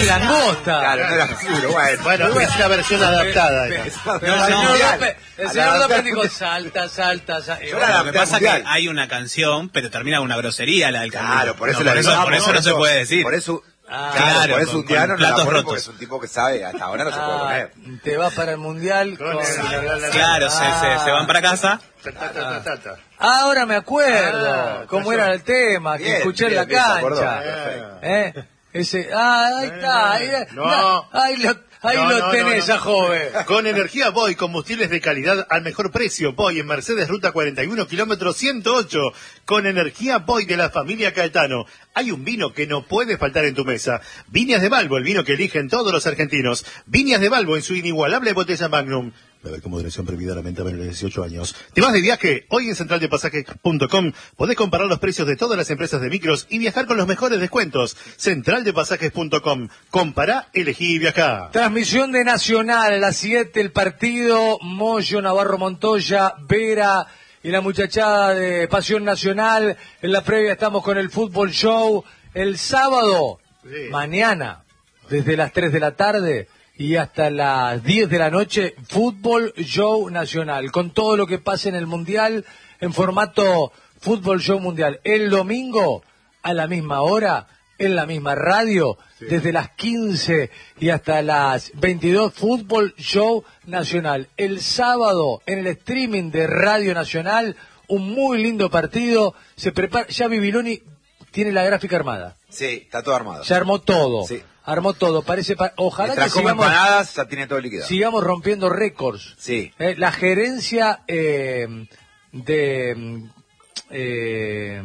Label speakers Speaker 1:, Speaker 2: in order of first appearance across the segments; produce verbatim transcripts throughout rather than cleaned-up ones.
Speaker 1: es langosta.
Speaker 2: Claro, no era seguro. Bueno,
Speaker 3: Bueno, es una versión adaptada.
Speaker 1: Pe-
Speaker 3: esa.
Speaker 1: Pero el señor López, el señor López dijo salta, salta, salta. Y
Speaker 2: Yo
Speaker 1: bueno,
Speaker 2: la-
Speaker 4: Lo que pasa es
Speaker 2: mundial.
Speaker 4: que hay una canción, pero termina con una grosería la del
Speaker 2: Claro,
Speaker 4: Candelo.
Speaker 2: por eso
Speaker 4: no,
Speaker 2: la
Speaker 4: por eso,
Speaker 2: dejamos,
Speaker 4: por eso no se puede decir.
Speaker 2: Por eso,
Speaker 1: Ah,
Speaker 2: claro,
Speaker 4: claro,
Speaker 2: por eso
Speaker 4: con-
Speaker 2: un diano
Speaker 4: con
Speaker 2: no la
Speaker 4: platos
Speaker 2: pone
Speaker 4: rotos.
Speaker 2: porque es un tipo que sabe, hasta ahora no se puede
Speaker 1: ah,
Speaker 2: poner.
Speaker 1: te vas para el mundial con...
Speaker 3: Con el-
Speaker 4: Claro, se, se, se van para casa.
Speaker 3: Ta, ta, ta, ta, ta.
Speaker 1: Ah, ahora me acuerdo
Speaker 3: Ah,
Speaker 1: cómo
Speaker 3: cayó.
Speaker 1: era el tema, que
Speaker 2: Bien,
Speaker 1: escuché en
Speaker 2: bien,
Speaker 1: la
Speaker 2: bien, se acordó.
Speaker 1: cancha.
Speaker 2: Perfecto.
Speaker 1: ¿Eh? Ese, ah, ahí está, ahí,
Speaker 3: No.
Speaker 1: no, ahí lo, ahí
Speaker 3: No,
Speaker 1: lo
Speaker 3: no,
Speaker 1: tenés,
Speaker 3: no,
Speaker 1: a
Speaker 3: no.
Speaker 1: joven.
Speaker 3: Con energía Boy, combustibles de calidad al mejor precio. Boy en Mercedes, ruta cuarenta y uno, kilómetro ciento ocho. Con energía Boy de la familia Caetano. Hay un vino que no puede faltar en tu mesa. Viñas de Balbo, el vino que eligen todos los argentinos. Viñas de Balbo en su inigualable botella Magnum. Beber con moderación, prohibida la venta menores de dieciocho años. ¿Te vas de viaje? Hoy en central de pasajes punto com podés comparar los precios de todas las empresas de micros y viajar con los mejores descuentos. central de pasajes punto com. Compará, elegí y viajá.
Speaker 1: Transmisión de Nacional, a las siete el partido, Moyo, Navarro Montoya, Vera y la muchachada de Pasión Nacional. En la previa estamos con el Fútbol Show. El sábado,
Speaker 3: Sí.
Speaker 1: mañana, desde las tres de la tarde y hasta las diez de la noche, Fútbol Show Nacional, con todo lo que pasa en el Mundial, en formato Fútbol Show Mundial. El domingo, a la misma hora, en la misma radio, desde las quince y hasta las veintidós, Fútbol Show Nacional. El sábado, en el streaming de Radio Nacional, un muy lindo partido. Se prepara, ya Bibiloni tiene la gráfica armada.
Speaker 2: Sí, está todo armado.
Speaker 1: Ya armó todo.
Speaker 2: Sí.
Speaker 1: Armó todo. Parece, pa- ojalá
Speaker 2: Mientras
Speaker 1: que
Speaker 2: come
Speaker 1: sigamos,
Speaker 2: empanadas, ya tiene todo liquidado.
Speaker 1: sigamos rompiendo récords.
Speaker 2: Sí.
Speaker 1: Eh, la gerencia eh, de mm, eh,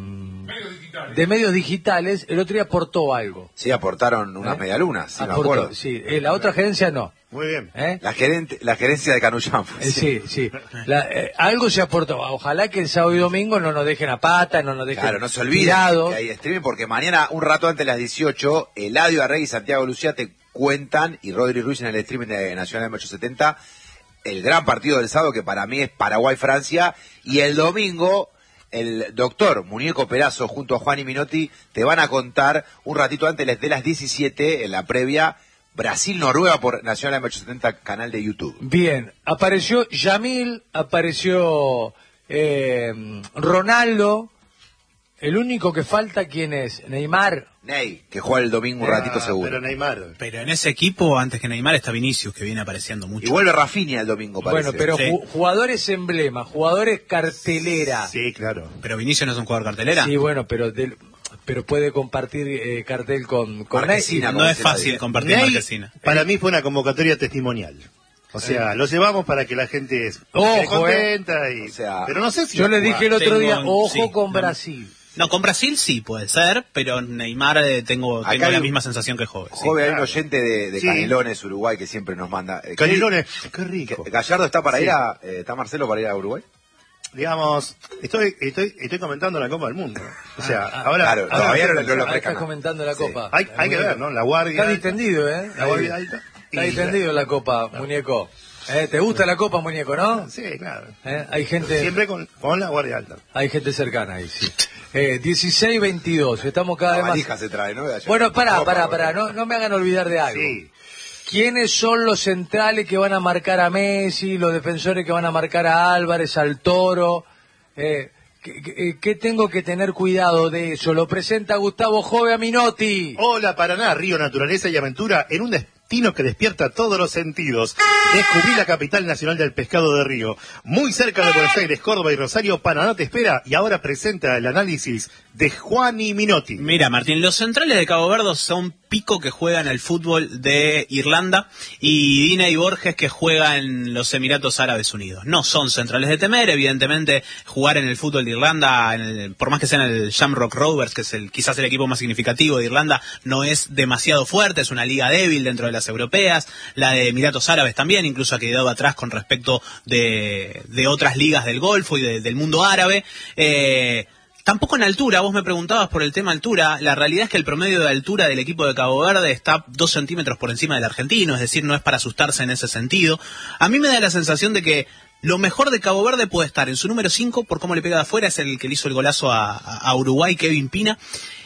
Speaker 1: de medios digitales el otro día aportó algo.
Speaker 2: Sí, aportaron unas
Speaker 1: ¿Eh?
Speaker 2: medialunas, sí, me
Speaker 1: Aportó,
Speaker 2: acuerdo.
Speaker 1: sí. Eh, la otra gerencia no.
Speaker 3: Muy bien.
Speaker 1: ¿eh?
Speaker 2: La, gerente, la gerencia de Canuyán.
Speaker 1: Eh, sí, sí. La- eh, algo se aportó. Ojalá que el sábado y domingo no nos dejen a pata, no nos dejen
Speaker 2: Claro, no se olviden
Speaker 1: tirados.
Speaker 2: que hay streaming porque mañana, un rato antes de las dieciocho, Eladio Arrey y Santiago Lucía te cuentan, y Rodri Ruiz en el streaming de Nacional M ochocientos setenta, el gran partido del sábado que para mí es Paraguay-Francia, y el domingo el doctor Muñeco Perazo junto a Juan y Minotti te van a contar un ratito antes de las diecisiete, en la previa, Brasil-Noruega por Nacional M ochocientos setenta, canal de YouTube.
Speaker 1: Bien, apareció Yamil, apareció eh, Ronaldo. El único que falta, ¿quién es? Neymar.
Speaker 2: Ney, que juega el domingo un ratito
Speaker 3: Ah,
Speaker 2: seguro.
Speaker 3: Pero Neymar.
Speaker 4: Pero en ese equipo, antes que Neymar, está Vinicius, que viene apareciendo mucho.
Speaker 2: Y vuelve Rafinha el domingo, parece.
Speaker 1: Bueno, pero
Speaker 4: Sí.
Speaker 1: ju- jugadores emblema, jugadores cartelera.
Speaker 3: Sí, claro.
Speaker 4: Pero Vinicius no es un jugador cartelera.
Speaker 1: Sí, bueno, pero del- pero puede compartir eh, cartel con, con
Speaker 2: Marquesina,
Speaker 1: Messi.
Speaker 4: no es
Speaker 2: como se
Speaker 4: fácil
Speaker 2: la
Speaker 4: compartir
Speaker 3: Ney,
Speaker 4: Marquesina.
Speaker 3: para mí fue una convocatoria testimonial. O sea, lo llevamos para que la gente esté
Speaker 1: Ojo,
Speaker 3: contenta y...
Speaker 2: O sea,
Speaker 3: pero no sé si...
Speaker 1: Yo
Speaker 3: va a
Speaker 1: le
Speaker 3: jugar.
Speaker 1: dije el otro
Speaker 4: Tengo
Speaker 1: día,
Speaker 4: un-
Speaker 1: ojo
Speaker 4: sí,
Speaker 1: con
Speaker 4: no.
Speaker 1: Brasil.
Speaker 4: No, con Brasil sí puede ser, pero Neymar eh, tengo,
Speaker 2: Acá
Speaker 4: tengo
Speaker 2: hay
Speaker 4: la
Speaker 2: un-
Speaker 4: misma sensación que Jove. sí.
Speaker 2: Joven, hay un
Speaker 3: claro.
Speaker 2: oyente de, de
Speaker 3: Sí.
Speaker 2: Canelones, Uruguay, que siempre nos manda. Eh,
Speaker 3: Canelones, qué
Speaker 2: ¿qué-
Speaker 3: rico.
Speaker 2: Gallardo está para
Speaker 3: Sí.
Speaker 2: ir a. eh, ¿Está Marcelo para ir a Uruguay?
Speaker 3: Digamos, estoy, estoy, estoy comentando la Copa del Mundo. O sea, ahora...
Speaker 2: claro,
Speaker 3: ahora-
Speaker 2: todavía no lo- no lo
Speaker 1: Ahí
Speaker 2: ofrezcan.
Speaker 1: estás comentando la
Speaker 2: Sí.
Speaker 1: copa.
Speaker 3: Hay, hay que ver, ¿no? La guardia...
Speaker 1: Está
Speaker 3: alta,
Speaker 1: distendido, ¿eh?
Speaker 3: La guardia alta.
Speaker 1: Está
Speaker 3: y-
Speaker 1: distendido la copa, muñeco. ¿Eh? ¿Te gusta la copa, muñeco, no?
Speaker 3: Sí, claro.
Speaker 1: ¿Eh? Hay gente...
Speaker 3: Siempre con, con la guardia alta.
Speaker 1: Hay gente cercana ahí, sí. Eh, dieciséis veintidós, estamos cada
Speaker 2: La
Speaker 1: vez más...
Speaker 2: valija se trae, ¿no? De allá.
Speaker 1: Bueno, pará,
Speaker 2: Copa,
Speaker 1: pará,
Speaker 2: bueno.
Speaker 1: pará, no, no me hagan olvidar de algo.
Speaker 3: Sí.
Speaker 1: ¿Quiénes son los centrales que van a marcar a Messi, los defensores que van a marcar a Álvarez, al Toro? Eh, ¿qué, qué- qué tengo que tener cuidado de eso? Lo presenta Gustavo Jove a Minotti.
Speaker 3: Hola Paraná, Río, Naturaleza y Aventura en un destino que despierta todos los sentidos. Descubrí la capital nacional del pescado de río. Muy cerca de Buenos Aires, Córdoba y Rosario, Paraná te espera y ahora presenta el análisis de Juan y Minotti.
Speaker 4: Mira, Martín, los centrales de Cabo Verde son Pico, que juega en el fútbol de Irlanda, y Dina y Borges, que juega en los Emiratos Árabes Unidos. No son centrales de temer, evidentemente, jugar en el fútbol de Irlanda, en el- por más que sea en el Shamrock Rovers, que es el, quizás el equipo más significativo de Irlanda, no es demasiado fuerte, es una liga débil dentro de las europeas. La de Emiratos Árabes también, incluso ha quedado atrás con respecto de, de otras ligas del Golfo y de- del mundo árabe. Eh, Tampoco en altura, vos me preguntabas por el tema altura, la realidad es que el promedio de altura del equipo de Cabo Verde está dos centímetros por encima del argentino, es decir, no es para asustarse en ese sentido. A mí me da la sensación de que lo mejor de Cabo Verde puede estar en su número cinco, por cómo le pega de afuera, es el que le hizo el golazo a, a Uruguay, Kevin Pina,